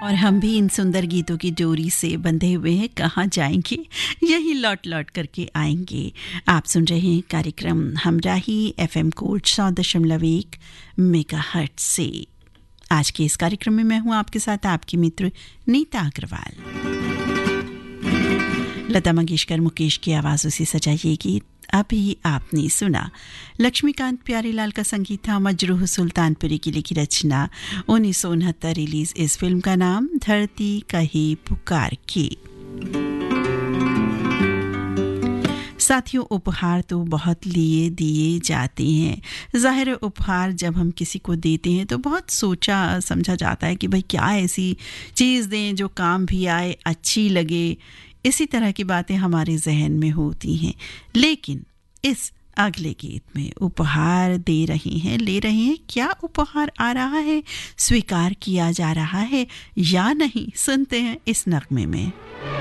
और हम भी इन सुंदर गीतों की डोरी से बंधे हुए हैं, कहाँ जाएंगे, यही लौट लौट करके आएंगे। आप सुन रहे हैं कार्यक्रम हमराही FM कोड 100.1 मेगाहर्ट्ज से। आज के इस कार्यक्रम में मैं हूं आपके साथ आपकी मित्र नीता अग्रवाल। लता मंगेशकर, मुकेश की आवाज़ों से सजा ये गीत अभी आपने सुना। लक्ष्मीकांत प्यारेलाल का संगीत था, मजरूह सुल्तानपुरी की लिखी रचना। 1969 रिलीज इस फिल्म का नाम धरती कही पुकार की। साथियों, उपहार तो बहुत लिए दिए जाते हैं। ज़ाहिर है, उपहार जब हम किसी को देते हैं तो बहुत सोचा समझा जाता है कि भाई क्या ऐसी चीज़ दें जो काम भी आए, अच्छी लगे। इसी तरह की बातें हमारे जहन में होती हैं। लेकिन इस अगले गीत में उपहार दे रही हैं, ले रहे हैं, क्या उपहार आ रहा है, स्वीकार किया जा रहा है या नहीं, सुनते हैं इस नगमे में।